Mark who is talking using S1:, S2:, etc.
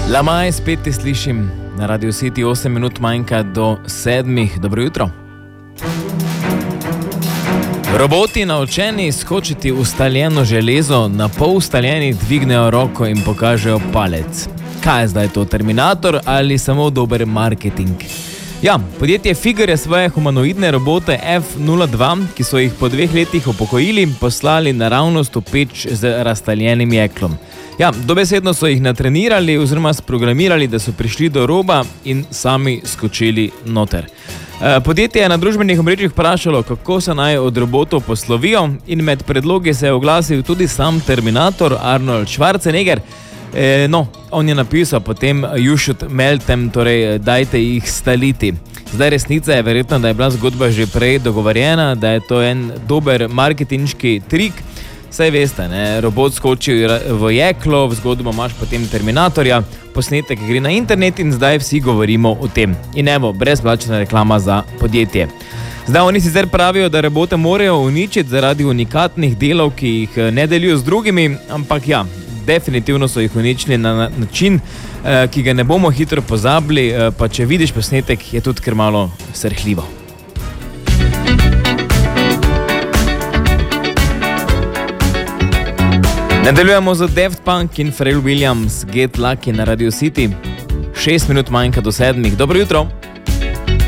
S1: Lamaj, spet te slišim na Radio City, 8 minut manjka do 7. Dobro jutro. Roboti naučeni skočiti ustaljeno železo, na pol ustaljeni dvignejo roko in pokažejo palec. Kaj je zdaj to, Terminator ali samo dober marketing? Ja, podjetje Figure je svoje humanoidne robote F-02, ki so jih po 2 letih upokojili, poslali naravnost v peč z raztaljenim jeklom. Ja, dobesedno so jih natrenirali oziroma sprogramirali, da so prišli do roba in sami skočili noter. Podjetje je na družbenih omrežjih vprašalo, kako se naj od robotov poslovijo, in med predlogi se je oglasil tudi sam Terminator Arnold Schwarzenegger. On je napisal potem "You should melt them", torej dajte jih staliti. Zdaj resnica je verjetno, da je bila zgodba že prej dogovorjena, da je to en dober marketinški trik. Saj veste, ne? Robot skoči v jeklo, v zgodbo imaš potem Terminatorja, posnetek gre na internet in zdaj vsi govorimo o tem. In evo, brezplačna reklama za podjetje. Zdaj oni sicer pravijo, da robote morajo uničiti zaradi unikatnih delov, ki jih ne delijo z drugimi, ampak ja, definitivno so jih uničili na način, ki ga ne bomo hitro pozabili, pa če vidiš posnetek, je tudi kar malo srhljivo. Nadaljujemo z Daft Punk in Pharrell Williams, Get Lucky na Radio City. 6 minut manjka do 7. Dobro jutro.